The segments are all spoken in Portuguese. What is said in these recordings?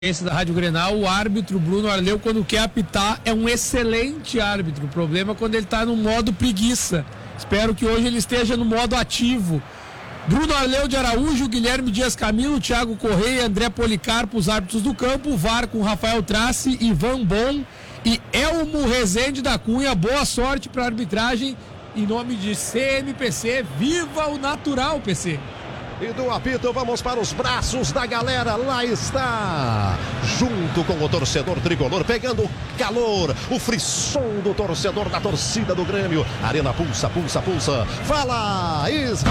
Esse da Rádio Grenal, o árbitro Bruno Arleu, quando quer apitar, é um excelente árbitro. O problema é quando ele está no modo preguiça. Espero que hoje ele esteja no modo ativo. Bruno Arleu de Araújo, Guilherme Dias Camilo, Thiago Correia, André Policarpo, os árbitros do campo, VAR com Rafael Trace, Ivan Bom e Elmo Rezende da Cunha. Boa sorte para a arbitragem. Em nome de CMPC, viva o natural, PC! E do apito, vamos para os braços da galera. Lá está, junto com o torcedor tricolor, pegando o calor, o frisson do torcedor, da torcida do Grêmio. Arena pulsa, pulsa, pulsa. Fala,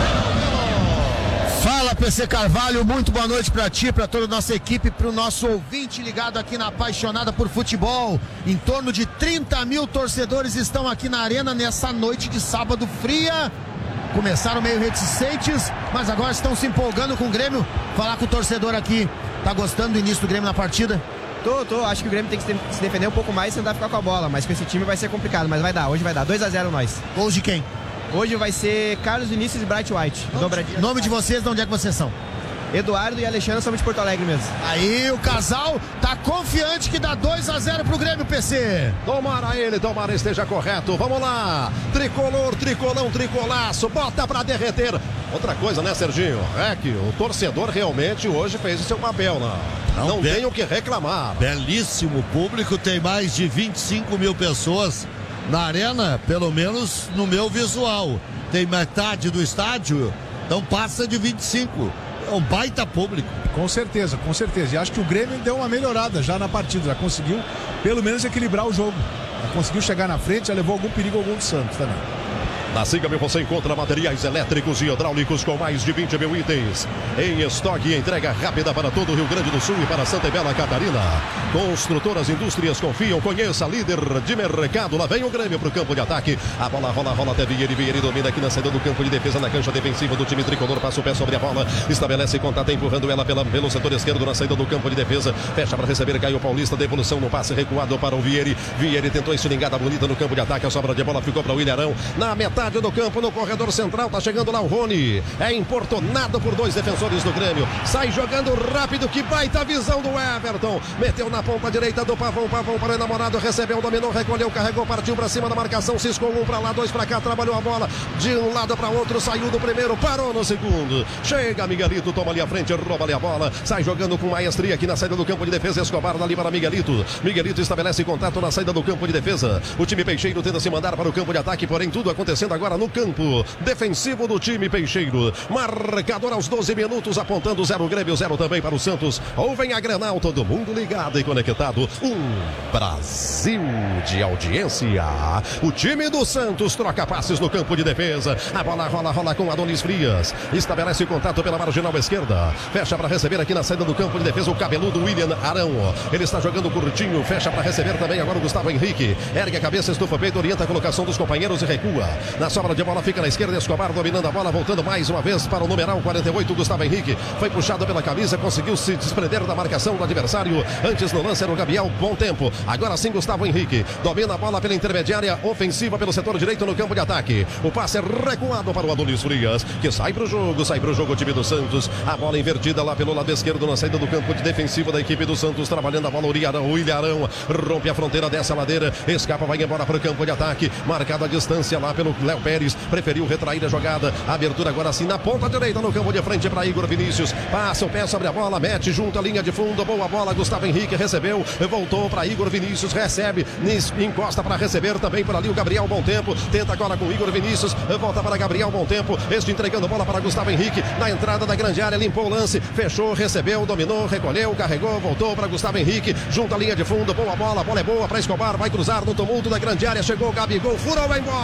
Israel! Fala, PC Carvalho, muito boa noite para ti, para toda a nossa equipe, para o nosso ouvinte ligado aqui na Apaixonada por Futebol. Em torno de 30 mil torcedores estão aqui na arena nessa noite de sábado fria. Começaram meio reticentes, mas agora estão se empolgando com o Grêmio. Falar com o torcedor aqui, tá gostando do início do Grêmio na partida? Tô. Acho que o Grêmio tem que se defender um pouco mais e tentar ficar com a bola, mas com esse time vai ser complicado, mas vai dar, hoje vai dar, 2-0 nós. Gols de quem? Hoje vai ser Carlos Vinícius e Bright White. Nome de vocês, de onde é que vocês são? Eduardo e Alexandre, somos de Porto Alegre mesmo. Aí o casal tá confiante que dá 2-0 pro Grêmio, PC. Tomara esteja correto. Vamos lá, tricolor, tricolão, tricolaço, bota pra derreter. Outra coisa, né, Serginho? É que o torcedor realmente hoje fez o seu papel, não tem o que reclamar. Belíssimo público, tem mais de 25 mil pessoas na arena, pelo menos no meu visual. Tem metade do estádio, então passa de 25. É um baita público. Com certeza. E acho que o Grêmio deu uma melhorada já na partida. Já conseguiu, pelo menos, equilibrar o jogo. Já conseguiu chegar na frente, já levou algum perigo ao gol do Santos também. Na Siga-me você encontra materiais elétricos e hidráulicos com mais de 20 mil itens em estoque e entrega rápida para todo o Rio Grande do Sul e para Santa e Bela Catarina. Construtoras Indústrias confiam, conheça, líder de mercado. Lá vem o Grêmio para o campo de ataque. A bola rola até Vieri domina aqui na saída do campo de defesa, na cancha defensiva do time tricolor. Passa o pé sobre a bola, estabelece contato, empurrando ela pelo setor esquerdo na saída do campo de defesa. Fecha para receber Caio Paulista, devolução no passe recuado para o Vieri. Vieri tentou estilingada bonita no campo de ataque. A sobra de bola ficou para o Ilharão na metade do campo, no corredor central, tá chegando lá o Rony, é importunado por dois defensores do Grêmio, sai jogando rápido, que baita visão do Everton, meteu na ponta direita do Pavão para o enamorado, recebeu, dominou, recolheu, carregou, partiu pra cima da marcação, ciscou, um pra lá, dois pra cá, trabalhou a bola de um lado pra outro, saiu do primeiro, parou no segundo, chega Miguelito, toma ali a frente, rouba ali a bola, sai jogando com maestria aqui na saída do campo de defesa, Escobar dali para Miguelito estabelece contato na saída do campo de defesa, o time Peixeiro tenta se mandar para o campo de ataque, porém tudo acontecendo agora no campo defensivo do time Peixeiro. Marcador aos 12 minutos, apontando 0 Grêmio, 0 também para o Santos. Ouvem a Grenal, todo mundo ligado e conectado. Brasil de audiência. O time do Santos troca passes no campo de defesa. A bola rola com Adonis Frias. Estabelece contato pela marginal esquerda. Fecha para receber aqui na saída do campo de defesa o cabeludo William Arão. Ele está jogando curtinho, fecha para receber também agora o Gustavo Henrique. Ergue a cabeça, estufa o peito, orienta a colocação dos companheiros e recua. Na sobra de bola fica na esquerda, Escobar dominando a bola, voltando mais uma vez para o numeral 48, Gustavo Henrique. Foi puxado pela camisa, conseguiu se desprender da marcação do adversário. Antes no lance era o Gabriel, bom tempo. Agora sim Gustavo Henrique domina a bola pela intermediária ofensiva pelo setor direito no campo de ataque. O passe é recuado para o Adonis Frias, que sai para o jogo o time do Santos. A bola invertida lá pelo lado esquerdo na saída do campo de defensivo da equipe do Santos, trabalhando a bola, o Ilharão rompe a fronteira dessa ladeira, escapa, vai embora para o campo de ataque, marcada a distância lá pelo Léo Pérez, preferiu retrair a jogada, abertura agora sim na ponta direita no campo de frente para Igor Vinícius, passa o pé sobre a bola, mete junto à linha de fundo, boa bola, Gustavo Henrique recebeu, voltou para Igor Vinícius, recebe, encosta para receber também por ali o Gabriel, bom tempo, tenta agora com Igor Vinícius, volta para Gabriel, bom tempo, este entregando bola para Gustavo Henrique, na entrada da grande área, limpou o lance, fechou, recebeu, dominou, recolheu, carregou, voltou para Gustavo Henrique, junto à linha de fundo, boa bola é boa para Escobar, vai cruzar no tumulto da grande área, chegou o Gabigol, furou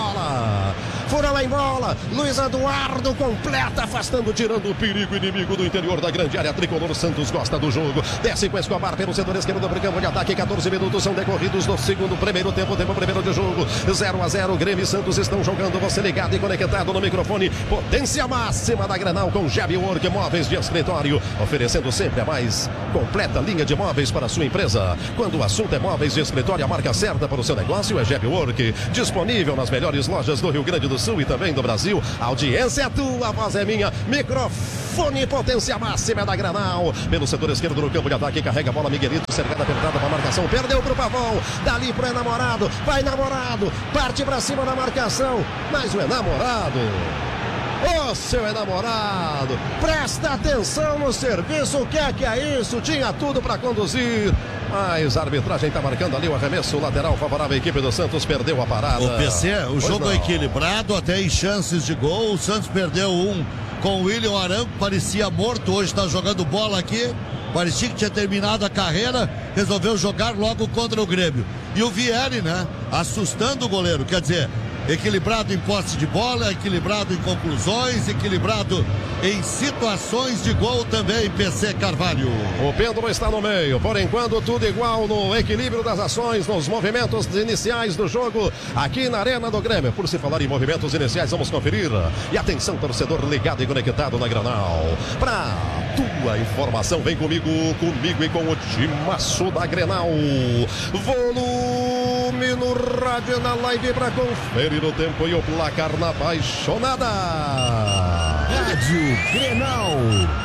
em bola, Luiz Eduardo completa, afastando, tirando o perigo inimigo do interior da grande área, tricolor. Santos gosta do jogo, desce com Escobar pelo setor esquerdo do campo de ataque, 14 minutos são decorridos no primeiro tempo primeiro de jogo, 0-0, Grêmio e Santos estão jogando, você ligado e conectado no microfone, potência máxima da Grenal com Jeb Work, móveis de escritório, oferecendo sempre a mais completa linha de móveis para a sua empresa. Quando o assunto é móveis de escritório, a marca certa para o seu negócio é Jeb Work, disponível nas melhores lojas do Rio Grande do Sul e também do Brasil. A audiência é tua, a voz é minha. Microfone, potência máxima da Granal. Pelo setor esquerdo no campo de ataque, carrega a bola Miguelito, cercada, apertada para a marcação. Perdeu pro Pavão, dali pro enamorado. Vai namorado, parte pra cima da marcação. Mas o enamorado... Ô, seu enamorado, presta atenção no serviço, o que é isso? Tinha tudo para conduzir, mas a arbitragem está marcando ali o arremesso lateral favorável à equipe do Santos, perdeu a parada. O PC, o jogo é equilibrado, até em chances de gol, o Santos perdeu um com o William Arango, parecia morto, hoje está jogando bola aqui, parecia que tinha terminado a carreira, resolveu jogar logo contra o Grêmio. E o Vieri, né, assustando o goleiro, quer dizer... Equilibrado em posse de bola, equilibrado em conclusões, equilibrado em situações de gol também, PC Carvalho. O pêndulo está no meio, por enquanto tudo igual no equilíbrio das ações, nos movimentos iniciais do jogo, aqui na Arena do Grêmio. Por se falar em movimentos iniciais, vamos conferir. E atenção, torcedor ligado e conectado na Granal. Pra tua informação, vem comigo e com o timaço da Grenal. Volume no rádio, na live pra conferir o tempo e o placar na apaixonada. Rádio Grenal.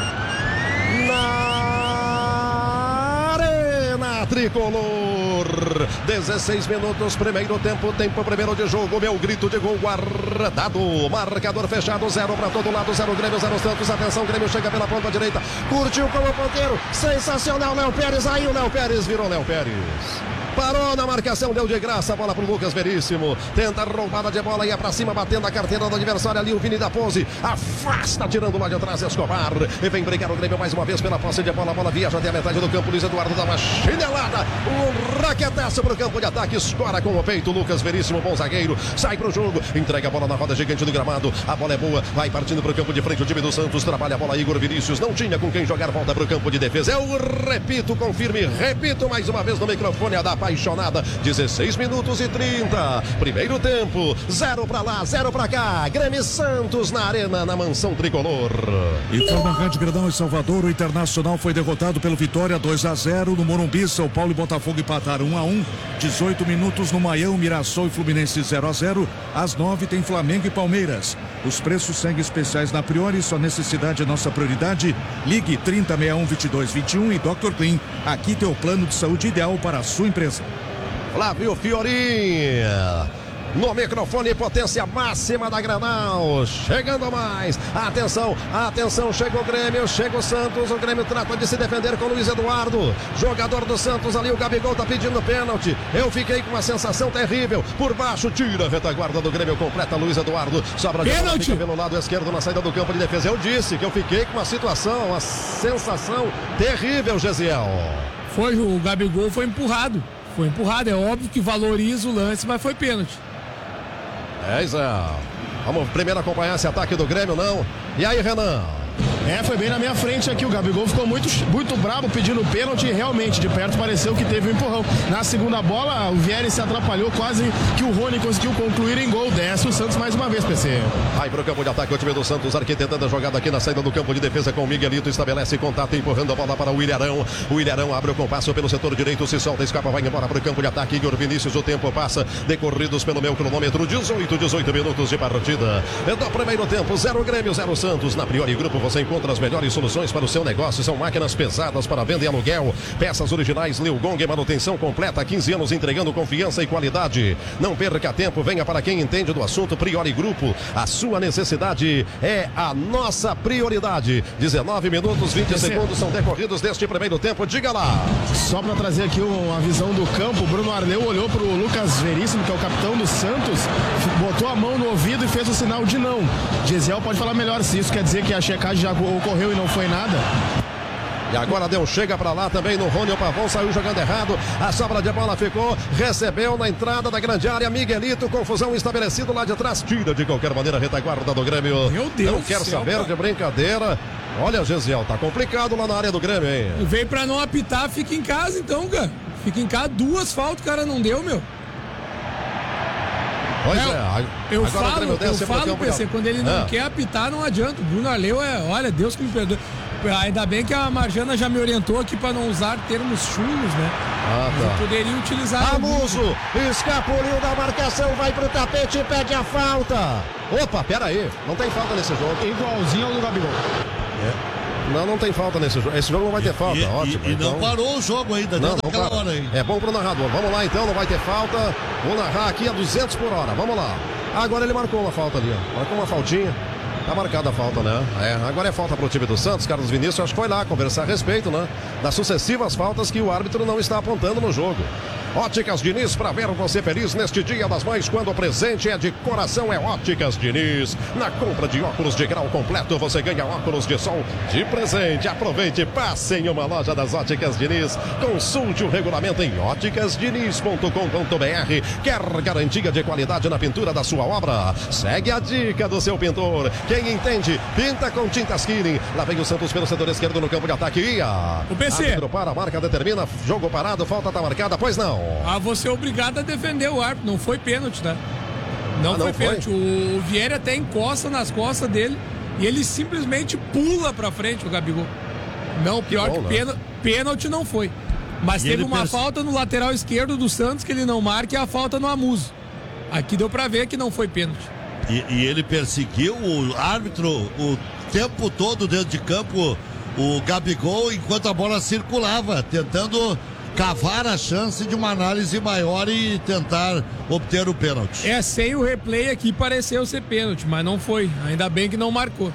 Na Arena Tricolor. 16 minutos, primeiro tempo primeiro de jogo. Meu grito de gol guardado. Marcador fechado, 0 para todo lado, 0 Grêmio, 0 Santos. Atenção, Grêmio chega pela ponta direita. Curtiu com o ponteiro. Sensacional, Léo Pérez. Aí o Léo Pérez virou Léo Pérez. Parou na marcação, deu de graça a bola pro Lucas Veríssimo. Tenta a roubada de bola, ia pra cima, batendo a carteira do adversário ali. O Vini da Pose afasta, tirando lá de trás Escobar. E vem brigar o Grêmio mais uma vez pela posse de bola. A bola viaja até a metade do campo. Luiz Eduardo dá uma chinelada. Um raquetaço pro campo de ataque. Escora com o peito. Lucas Veríssimo, bom zagueiro. Sai pro jogo, entrega a bola na roda gigante do gramado. A bola é boa, vai partindo pro campo de frente. O time do Santos trabalha a bola. Igor Vinícius não tinha com quem jogar. Volta pro campo de defesa. Eu repito, confirme, repito mais uma vez no microfone a da apaixonada. 16 minutos e 30. Primeiro tempo, 0 pra lá, 0 pra cá. Grêmio Santos na Arena, na Mansão Tricolor. Informa a Rádio Granal em Salvador. O Internacional foi derrotado pelo Vitória 2-0 no Morumbi. São Paulo e Botafogo empataram 1-1. 18 minutos no Maião, Mirassol e Fluminense 0-0. Às 9 tem Flamengo e Palmeiras. Os preços seguem especiais na Priori. Sua necessidade é nossa prioridade. Ligue 3061-2221 e Dr. Clean. Aqui tem o plano de saúde ideal para a sua empresa. Flávio Fiorin no microfone, potência máxima da Granal, chegando mais, atenção, chega o Grêmio, chega o Santos, o Grêmio trata de se defender com o Luiz Eduardo, jogador do Santos ali, o Gabigol tá pedindo pênalti, eu fiquei com uma sensação terrível, por baixo, tira a retaguarda do Grêmio, completa Luiz Eduardo, sobra de bola, fica pelo lado esquerdo na saída do campo de defesa, eu disse que eu fiquei com uma situação, uma sensação terrível, Gesiel. Foi, o Gabigol foi empurrado, é óbvio que valoriza o lance, mas foi pênalti. É, Zé. Vamos primeiro acompanhar esse ataque do Grêmio, não? E aí, Renan? Foi bem na minha frente aqui, o Gabigol ficou muito bravo pedindo pênalti e realmente de perto pareceu que teve um empurrão. Na segunda bola, o Vieri se atrapalhou, quase que o Rony conseguiu concluir em gol. Desce o Santos mais uma vez, PC. Vai pro campo de ataque o time do Santos, arquitetando a jogada aqui na saída do campo de defesa com o Miguelito, estabelece contato, empurrando a bola para o Ilharão. O Ilharão abre o compasso pelo setor direito, se solta, escapa, vai embora pro campo de ataque. Igor Vinícius, o tempo passa, decorridos pelo meu cronômetro, 18 minutos de partida. No primeiro tempo, 0 Grêmio, 0 Santos. Na Priori Grupo você encontra as melhores soluções para o seu negócio. São máquinas pesadas para venda e aluguel, peças originais Leo Gong, manutenção completa, 15 anos entregando confiança e qualidade. Não perca tempo, venha para quem entende do assunto. Priori Grupo, a sua necessidade é a nossa prioridade. 19 minutos 20 segundos são decorridos deste primeiro tempo, diga lá. Só para trazer aqui uma visão do campo, Bruno Arleu olhou para o Lucas Veríssimo, que é o capitão do Santos, botou a mão no ouvido e fez o sinal de não. Gesiel pode falar melhor se isso quer dizer que a checagem já ocorreu e não foi nada. E agora deu chega pra lá também no Rony, o Pavão saiu jogando errado, a sobra de bola ficou, recebeu na entrada da grande área, Miguelito, confusão estabelecido lá de trás, tira de qualquer maneira a retaguarda do Grêmio. Meu Deus, não quer saber de brincadeira. Olha, Gesiel, tá complicado lá na área do Grêmio, hein? Veio pra não apitar, fica em casa então, cara. Fica em casa, 2 faltas o cara não deu, meu. Pois eu falo, PC, quando ele não quer apitar, não adianta. O Bruno Arleu olha, Deus que me perdoe. Ainda bem que a Marjana já me orientou aqui para não usar termos chulos, né? Tá. Eu poderia utilizar. Amuso, escapuliu da marcação, vai pro tapete e pede a falta. Opa, pera aí, não tem falta nesse jogo. Igualzinho ao do Gabigol. Não tem falta nesse jogo. Esse jogo não vai ter falta, ótimo. E então... não parou o jogo ainda, dentro daquela hora aí. É bom pro narrador. Vamos lá então, não vai ter falta. Vou narrar aqui a 200 por hora. Vamos lá. Agora ele marcou uma falta ali, ó. Marcou uma faltinha. Tá marcada a falta, né? Agora é falta pro time do Santos. Carlos Vinícius acho que foi lá conversar a respeito, né? Das sucessivas faltas que o árbitro não está apontando no jogo. Óticas Diniz, para ver você feliz neste Dia das Mães, quando o presente é de coração, é Óticas Diniz. Na compra de óculos de grau completo, você ganha óculos de sol de presente. Aproveite, passe em uma loja das Óticas Diniz. Consulte o regulamento em óticasdiniz.com.br. Quer garantia de qualidade na pintura da sua obra? Segue a dica do seu pintor. Quem entende, pinta com tintas Killing. Lá vem o Santos pelo setor esquerdo no campo de ataque. O PC. Árbitro para, a marca determina, jogo parado, falta tá marcada, pois não. Você é obrigado a defender o árbitro, não foi pênalti, tá? Não foi pênalti. O Vieira até encosta nas costas dele e ele simplesmente pula pra frente, o Gabigol. Não, pior que pênalti não foi. Mas teve uma falta no lateral esquerdo do Santos que ele não marca, e a falta no Amuso. Aqui deu pra ver que não foi pênalti. E ele perseguiu o árbitro o tempo todo dentro de campo, o Gabigol, enquanto a bola circulava, tentando cavar a chance de uma análise maior e tentar obter o pênalti. Sem o replay aqui pareceu ser pênalti, mas não foi. Ainda bem que não marcou.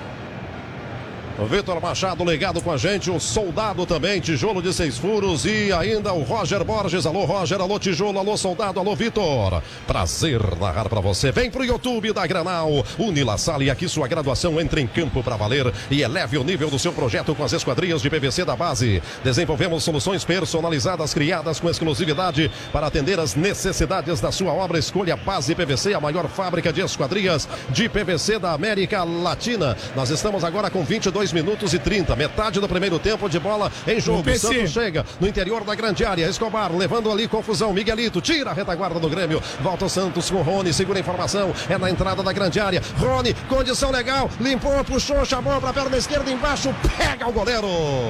O Vitor Machado ligado com a gente, o Soldado também, tijolo de 6 furos, e ainda o Roger Borges. Alô Roger, alô tijolo, alô Soldado, alô Vitor. Prazer narrar pra você. Vem pro YouTube da Granal, Unila Salle, aqui sua graduação entra em campo pra valer e eleve o nível do seu projeto com as esquadrias de PVC da base. Desenvolvemos soluções personalizadas criadas com exclusividade para atender as necessidades da sua obra. Escolha Base PVC, a maior fábrica de esquadrias de PVC da América Latina. Nós estamos agora com 22 minutos e 30, metade do primeiro tempo de bola em jogo. O Santos chega no interior da grande área. Escobar levando ali confusão. Miguelito tira a retaguarda do Grêmio. Volta o Santos com o Rony, segura a informação. É na entrada da grande área. Rony, condição legal. Limpou, puxou, chamou para a perna esquerda embaixo. Pega o goleiro.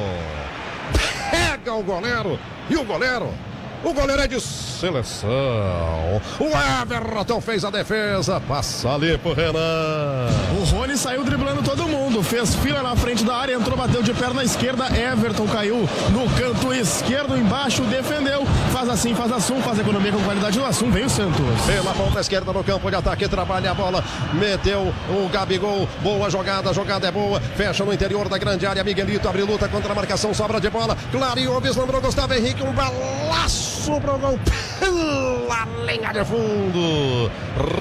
Pega o goleiro. E o goleiro é de seleção. O Everton fez a defesa. Passa ali pro Renan. O Rony saiu driblando todo mundo. Fez fila na frente da área. Entrou, bateu de perna esquerda. Everton caiu no canto esquerdo embaixo. Defendeu. Faz assim, faz assum. Faz economia com qualidade no assum. Vem o Santos. Pela ponta esquerda no campo de ataque. Trabalha a bola. Meteu o Gabigol. Boa jogada. A jogada é boa. Fecha no interior da grande área. Miguelito abre luta contra a marcação. Sobra de bola. Clareou. Vislumbrou Gustavo Henrique. Um balaço pro gol pela linha de fundo.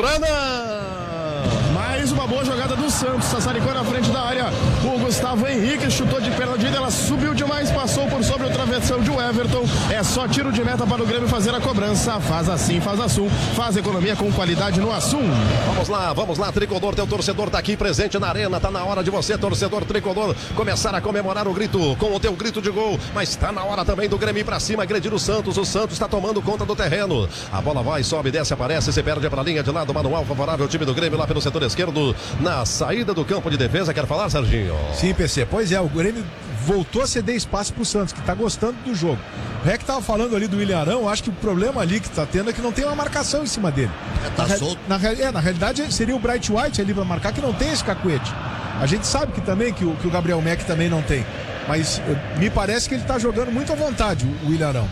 Renan. Mais uma boa jogada do Santos. Sassaricou na frente da área. O Gustavo Henrique chutou de perna direita. Ela subiu demais. Passou por sobre o travessão de Everton. É só tiro de meta para o Grêmio fazer a cobrança. Faz assim, faz assum. Faz economia com qualidade no assum. Vamos lá, Tricolor. Teu torcedor tá aqui presente na arena. Tá na hora de você, torcedor Tricolor, começar a comemorar o grito com o teu grito de gol. Mas tá na hora também do Grêmio ir pra cima, agredir o Santos. O Santos está tomando conta do terreno. A bola vai, sobe, desce, aparece, se perde pra linha de lado. Manual favorável ao time do Grêmio lá pelo setor esquerdo, na saída do campo de defesa. Quer falar, Serginho? Sim, PC. Pois é, o Grêmio voltou a ceder espaço pro Santos, que tá gostando do jogo. O Rec tava falando ali do William Arão. Acho que o problema ali que tá tendo é que não tem uma marcação em cima dele. Tá solto. Na realidade seria o Bright White ali pra marcar, que não tem esse cacuete. A gente sabe que também que o Gabriel Mack também não tem. Mas me parece que ele tá jogando muito à vontade, o William Arão.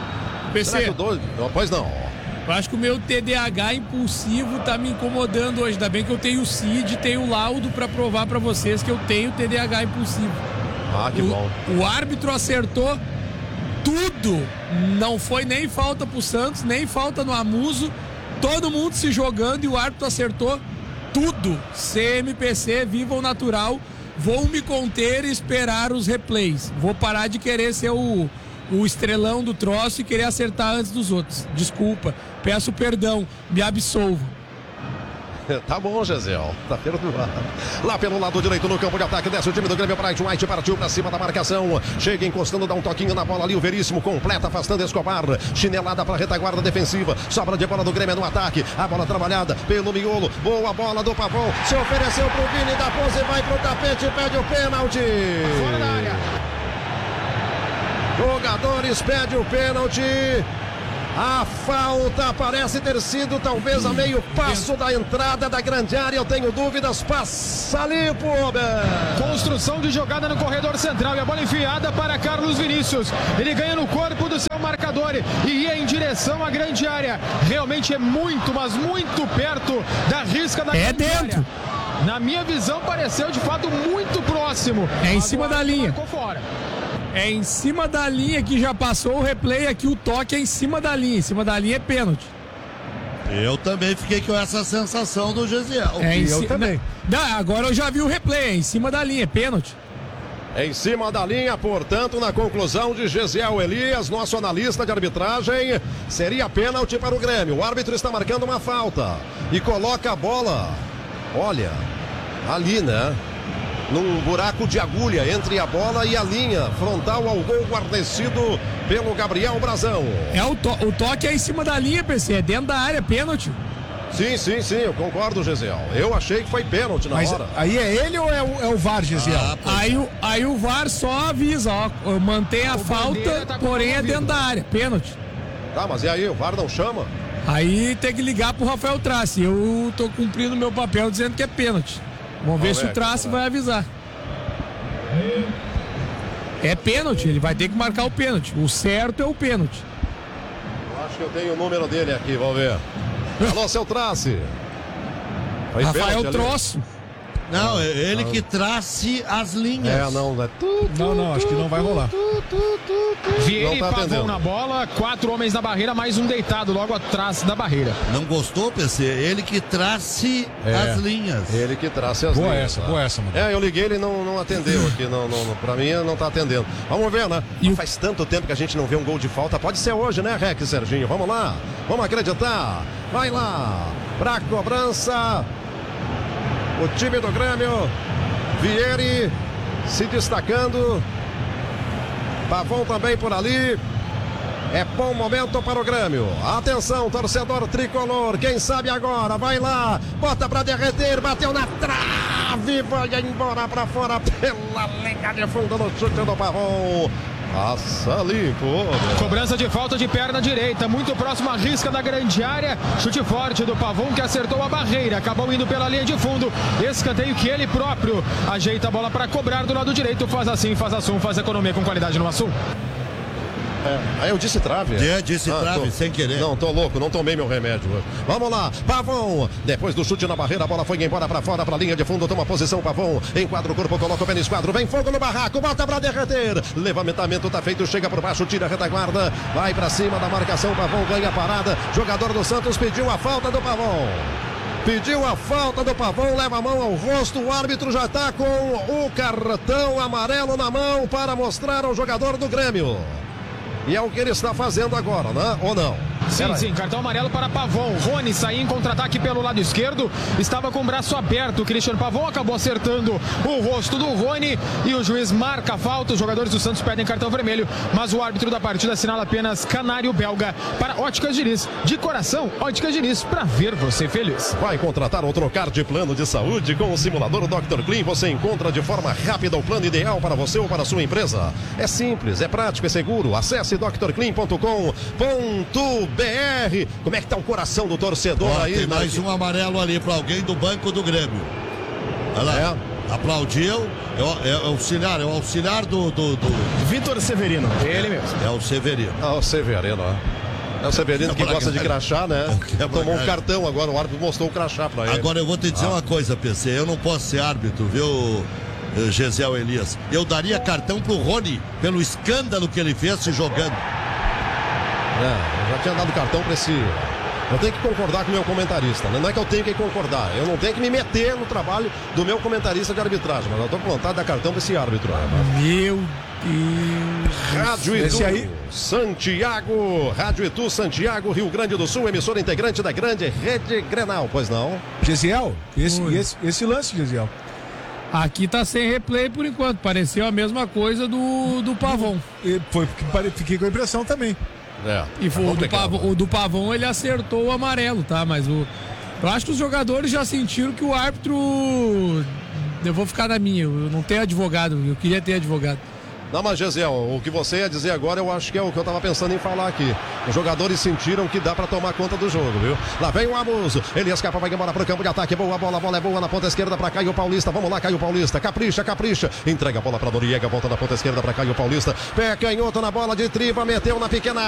PC, pois não. eu acho que o meu TDAH impulsivo tá me incomodando hoje. Ainda bem que eu tenho o CID, tenho o laudo pra provar pra vocês que eu tenho TDAH impulsivo. Que bom. O árbitro acertou tudo. Não foi nem falta pro Santos, nem falta no Amuso. Todo mundo se jogando e o árbitro acertou tudo. CMPC, viva o natural. Vou me conter e esperar os replays. Vou parar de querer ser o estrelão do troço e querer acertar antes dos outros. Desculpa, peço perdão, me absolvo. Tá bom, Gesiel. Tá perdoado. Lá pelo lado direito no campo de ataque, desce o time do Grêmio. Bright White partiu pra cima da marcação. Chega encostando, dá um toquinho na bola ali. O Veríssimo completa, afastando Escobar. Chinelada pra retaguarda defensiva. Sobra de bola do Grêmio no ataque. A bola trabalhada pelo miolo. Boa bola do Pavão. Se ofereceu pro Vini da Pose, vai pro tapete e pede o pênalti. Fora da área. Jogadores pede o pênalti. A falta parece ter sido talvez a meio passo da entrada da grande área. Eu tenho dúvidas. Passa ali, Pober. Construção de jogada no corredor central e a bola enfiada para Carlos Vinícius. Ele ganha no corpo do seu marcador e ia em direção à grande área. Realmente é muito, mas muito perto da risca da grande dentro. área. Na minha visão pareceu de fato muito próximo. É em cima da linha. Ficou fora. É em cima da linha que já passou o replay aqui, o toque é em cima da linha. Em cima da linha é pênalti. Eu também fiquei com essa sensação do Gesiel. Eu também. Não, agora eu já vi o replay, é em cima da linha, é pênalti. Em cima da linha, portanto, na conclusão de Gesiel Elias, nosso analista de arbitragem, seria pênalti para o Grêmio. O árbitro está marcando uma falta e coloca a bola, olha, ali, né? Num buraco de agulha entre a bola e a linha, frontal ao gol guarnecido pelo Gabriel Brazão. O toque é em cima da linha, PC, é dentro da área, pênalti. Sim, eu concordo, Gesiel. Eu achei que foi pênalti na hora. Aí é ele ou é o VAR, Gesiel? Aí o VAR só avisa, ó, mantém a falta, tá porém é dentro da área, pênalti. Tá, mas e aí, o VAR não chama? Aí tem que ligar pro Rafael Trace. Eu tô cumprindo meu papel dizendo que é pênalti. Vamos ver se o Trace vai avisar. É pênalti, ele vai ter que marcar o pênalti. O certo é o pênalti. Eu acho que eu tenho o número dele aqui, vamos ver. Alô, seu Trace. Foi Rafael pênalti, Troço. Não, é ele que trace as linhas. não é Não, acho que não vai rolar. Vieira e Não tá Pavão atendendo. na bola, 4 homens na barreira, mais um deitado logo atrás da barreira. Não gostou, PC? Ele que trace as linhas. Ele que trace as Boa linhas. essa, mano. Eu liguei, ele não atendeu aqui, não, pra mim não tá atendendo. Vamos ver, né? Faz tanto tempo que a gente não vê um gol de falta, pode ser hoje, né, Rex, Serginho? Vamos lá, vamos acreditar. Vai lá, pra cobrança, o time do Grêmio, Vieri se destacando, Pavão também por ali. É bom momento para o Grêmio. Atenção, torcedor tricolor. Quem sabe agora? Vai lá. Bota pra derreter. Bateu na trave. Vai embora pra fora pela linha de fundo no chute do Pavão. Passa limpo. Cobrança de falta de perna direita, muito próximo à risca da grande área. Chute forte do Pavão que acertou a barreira. Acabou indo pela linha de fundo. Escanteio que ele próprio ajeita a bola para cobrar do lado direito. Faz assim, faz assum, faz economia com qualidade no assum. Aí eu disse trave. Disse trave, sem querer. Não, tô louco, não tomei meu remédio. Vamos lá, Pavão. Depois do chute na barreira, a bola foi embora pra fora, pra linha de fundo. Toma posição, Pavão. Enquadra o corpo, coloca o pé no esquadro. Vem fogo no barraco, bota pra derreter. Levantamento tá feito, chega por baixo, tira a retaguarda. Vai pra cima da marcação, Pavão ganha a parada. Jogador do Santos pediu a falta do Pavão. Pediu a falta do Pavão, leva a mão ao rosto. O árbitro já tá com o cartão amarelo na mão para mostrar ao jogador do Grêmio. E é o que ele está fazendo agora, né? Ou não? Sim, cartão amarelo para Pavão. Rony saiu em contra-ataque pelo lado esquerdo, estava com o braço aberto. O Christian Pavão acabou acertando o rosto do Rony e o juiz marca a falta. Os jogadores do Santos pedem cartão vermelho, mas o árbitro da partida assinala apenas canário belga para Óticas Diniz. De coração, Óticas Diniz, para ver você feliz. Vai contratar ou trocar de plano de saúde com o simulador Dr. Clean? Você encontra de forma rápida o plano ideal para você ou para a sua empresa. É simples, é prático, é seguro. Acesse drclean.com.br. Como é que tá o coração do torcedor aí? Tem mais um amarelo ali para alguém do banco do Grêmio. Olha lá. Aplaudiu. É o auxiliar do... Vitor Severino. Ele mesmo. É o Severino. O Severino, ó. É o Severino que gosta de crachá, né? Tomou um cartão agora, o árbitro mostrou o crachá pra ele. Agora eu vou te dizer uma coisa, PC. Eu não posso ser árbitro, viu, Gesiel Elias? Eu daria cartão pro Rony pelo escândalo que ele fez se jogando. Eu já tinha dado cartão pra esse... Eu tenho que concordar com o meu comentarista, né? Não é que eu tenho que concordar, eu não tenho que me meter no trabalho do meu comentarista de arbitragem, mas eu tô com vontade de dar cartão pra esse árbitro. Meu Rádio Itu, Esse aí- Santiago, Rádio Itu, Santiago, Rio Grande do Sul, emissora integrante da grande Rede Grenal, pois não? Gesiel, esse lance, Gesiel. Aqui tá sem replay por enquanto. Pareceu a mesma coisa do Pavon. Fiquei com a impressão também. E foi o do Pavon ele acertou o amarelo, tá? Mas eu acho que os jogadores já sentiram que o árbitro. Eu vou ficar na minha, eu não tenho advogado, eu queria ter advogado. Não, mas Gesiel, o que você ia dizer agora, eu acho que é o que eu tava pensando em falar aqui. Os jogadores sentiram que dá pra tomar conta do jogo, viu? Lá vem o Amuso, ele escapa, vai embora pro campo de ataque, boa bola, a bola é boa na ponta esquerda pra Caio Paulista, vamos lá, Caio Paulista, capricha, entrega a bola pra Noriega, volta na ponta esquerda pra Caio Paulista, pé canhoto na bola de tripa, meteu na pequena